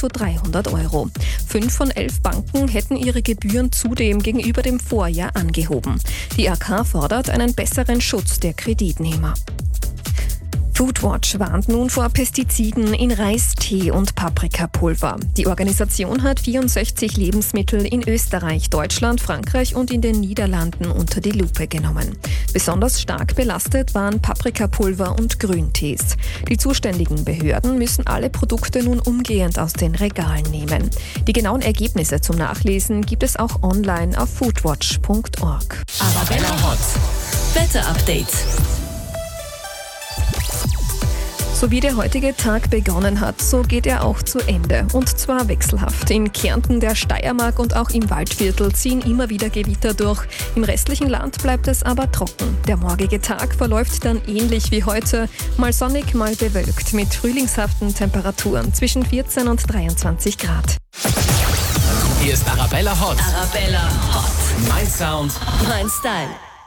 zu 300 €. 5 von 11 Banken hätten ihre Gebühren zudem gegenüber dem Vorjahr angehoben. Die AK fordert einen besseren Schutz der Kreditnehmer. Foodwatch warnt nun vor Pestiziden in Reis, Tee und Paprikapulver. Die Organisation hat 64 Lebensmittel in Österreich, Deutschland, Frankreich und in den Niederlanden unter die Lupe genommen. Besonders stark belastet waren Paprikapulver und Grüntees. Die zuständigen Behörden müssen alle Produkte nun umgehend aus den Regalen nehmen. Die genauen Ergebnisse zum Nachlesen gibt es auch online auf foodwatch.org. Arabella Hot. Wetter-Update. So wie der heutige Tag begonnen hat, so geht er auch zu Ende. Und zwar wechselhaft. In Kärnten, der Steiermark und auch im Waldviertel ziehen immer wieder Gewitter durch. Im restlichen Land bleibt es aber trocken. Der morgige Tag verläuft dann ähnlich wie heute. Mal sonnig, mal bewölkt mit frühlingshaften Temperaturen zwischen 14 und 23 Grad. Hier ist Arabella Hot. Arabella Hot. Mein Sound. Mein Style.